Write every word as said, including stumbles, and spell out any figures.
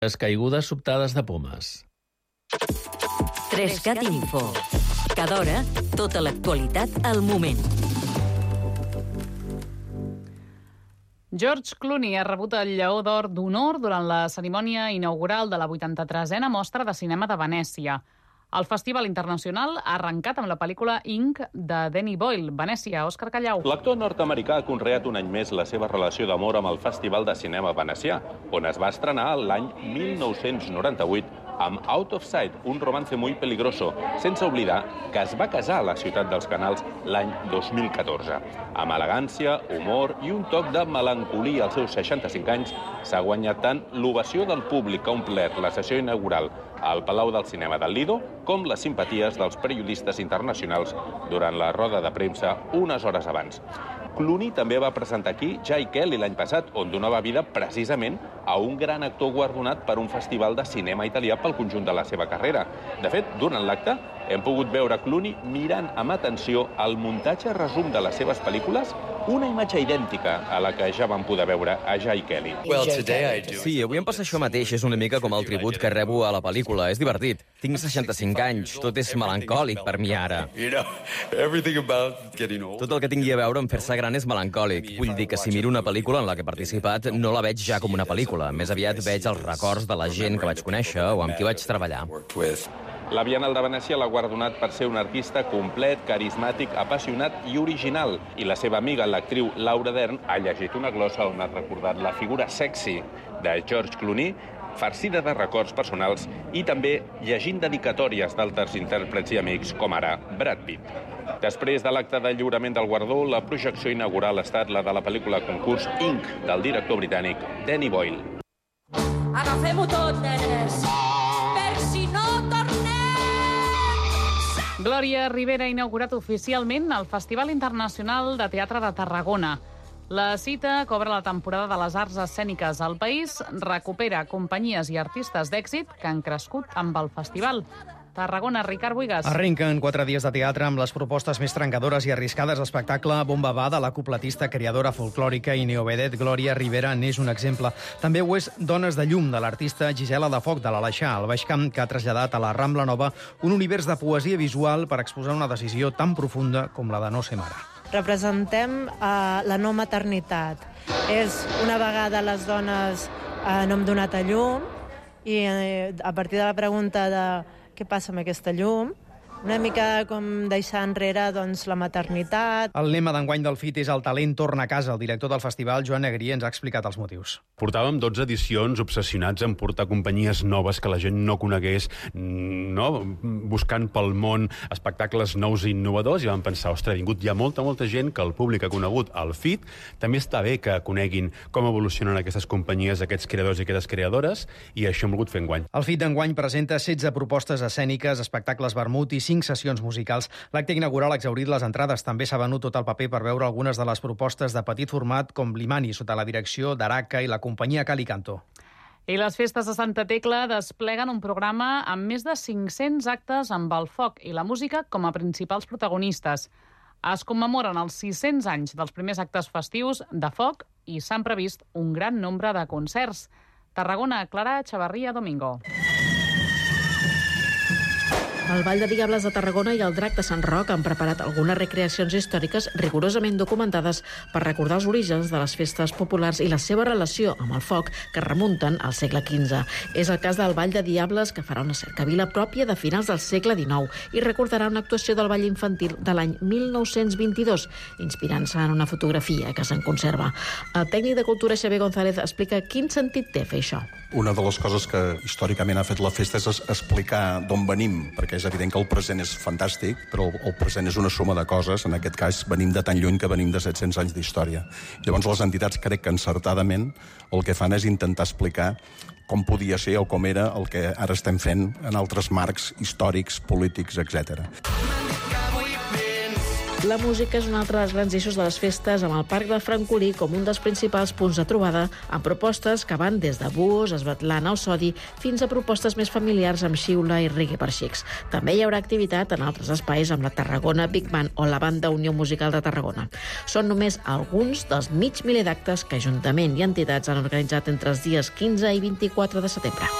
Les caigudes sobtades de pomes. Trescat Info. Cada hora, tota l'actualitat al moment. George Clooney ha rebut el Lleó d'Or d'Honor durant la cerimònia inaugural de la vuitanta-tresena Mostra de Cinema de Venècia. El Festival Internacional ha arrencat amb la pel·lícula Ink de Danny Boyle. Venècia, Òscar Callau. L'actor nord-americà ha conreat un any més la seva relació d'amor amb el Festival de Cinema Venecià, on es va estrenar l'any mil nou-cents noranta-vuit amb Out of Sight, un romance muy peligroso, sense oblidar que es va casar a la ciutat dels Canals l'any dos mil catorze. Amb elegància, humor i un toc de melancolia als seus seixanta-cinc anys, s'ha guanyat tant l'ovació del públic que ha omplert la sessió inaugural al Palau del Cinema del Lido, com les simpaties dels periodistes internacionals durant la roda de premsa unes hores abans. Clooney també va presentar aquí Jai Kelly l'any passat, on donava vida precisament a un gran actor guardonat per un festival de cinema italià pel conjunt de la seva carrera. De fet, durant l'acte, hem pogut veure Clooney mirant amb atenció el muntatge resum de les seves pel·lícules, una imatge idèntica a la que ja vam poder veure a Jai Kelly. Sí, avui em passa això mateix. És una mica com el tribut que rebo a la pel·lícula. És divertit. Tinc seixanta-cinc anys. Tot és melancòlic per mi ara. Tot el que tingui a veure amb fer-se gran és melancòlic. Vull dir que si miro una pel·lícula en la que he participat, no la veig ja com una pel·lícula. Més aviat veig els records de la gent que vaig conèixer o amb qui vaig treballar. La Bienal de Venècia l'ha guardonat per ser un artista complet, carismàtic, apassionat i original. I la seva amiga, l'actriu Laura Dern, ha llegit una glossa on ha recordat la figura sexy de George Clooney, farcida de records personals, i també llegint dedicatòries d'altres intèrprets i amics, com ara Brad Pitt. Després de l'acte de lliurament del guardó, la projecció inaugural ha estat la de la pel·lícula concurs Ink, del director britànic Danny Boyle. Agafem-ho tot, nenes, per si no tornem! Glòria Rivera ha inaugurat oficialment el Festival Internacional de Teatre de Tarragona. La cita, que obre la temporada de les arts escèniques al país, recupera companyies i artistes d'èxit que han crescut amb el festival. Tarragona, Ricard Buigas. Arrenquen quatre dies de teatre amb les propostes més trencadores i arriscades. L'espectacle Bomba Va de la cupletista, creadora folclòrica i neovedet Glòria Rivera n'és un exemple. També ho és Dones de llum, de l'artista Gisela de Foc, de l'Aleixar, al Baix Camp, que ha traslladat a la Rambla Nova un univers de poesia visual per exposar una decisió tan profunda com la de no ser mare. Representem uh, la no maternitat. És una vegada les dones uh, no hem donat a llum i uh, a partir de la pregunta de què passa amb aquesta llum, una mica com deixar enrere doncs, la maternitat. El lema d'enguany del F I T és El talent torna a casa. El director del festival, Joan Negrí, ens ha explicat els motius. Portàvem dotze edicions obsessionats en portar companyies noves que la gent no conegués, no? Buscant pel món espectacles nous i innovadors, i vam pensar, ostres, ha vingut ja molta, molta gent que el públic ha conegut el F I T. També està bé que coneguin com evolucionen aquestes companyies, aquests creadors i aquestes creadores, i això hem volgut fer enguany. El F I T d'enguany presenta setze propostes escèniques, espectacles vermut i cinc sessions musicals. L'acte inaugural ha exhaurit les entrades. També s'ha venut tot el paper per veure algunes de les propostes de petit format, com Limani, sota la direcció d'Araca i la companyia Cali Canto. I les festes de Santa Tecla despleguen un programa amb més de cinc-cents actes amb el foc i la música com a principals protagonistes. Es commemoren els sis-cents anys dels primers actes festius de foc i s'han previst un gran nombre de concerts. Tarragona, Clara Chavarría Domingo. El Ball de Diables de Tarragona i el Drac de Sant Roc han preparat algunes recreacions històriques rigorosament documentades per recordar els orígens de les festes populars i la seva relació amb el foc, que remunten al segle quinze. És el cas del Ball de Diables, que farà una cercavila pròpia de finals del segle dinou i recordarà una actuació del ball infantil de l'any mil nou-cents vint-i-dos, inspirant-se en una fotografia que se'n conserva. El tècnic de cultura Xavier González explica quin sentit té fer això. Una de les coses que històricament ha fet la festa és explicar d'on venim, perquè és evident que el present és fantàstic, però el present és una suma de coses. En aquest cas, venim de tan lluny que venim de set-cents anys d'història. Llavors, les entitats, crec que encertadament, el que fan és intentar explicar com podia ser o com era el que ara estem fent en altres marcs històrics, polítics, etcètera. La música és un altre dels grans eixos de les festes, amb el Parc del Francolí com un dels principals punts de trobada, amb propostes que van des de búhos, esbatlana o sodi, fins a propostes més familiars amb xiula i reggae per xics. També hi haurà activitat en altres espais amb la Tarragona Big Band o la Banda Unió Musical de Tarragona. Són només alguns dels mig miler d'actes que Ajuntament i entitats han organitzat entre els dies quinze i vint-i-quatre de setembre.